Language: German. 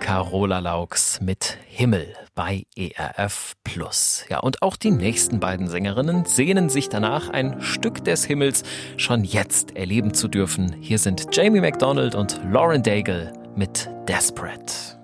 Carola Laux mit Himmel bei ERF Plus. Ja, und auch die nächsten beiden Sängerinnen sehnen sich danach, ein Stück des Himmels schon jetzt erleben zu dürfen. Hier sind Jamie McDonald und Lauren Daigle mit Desperate.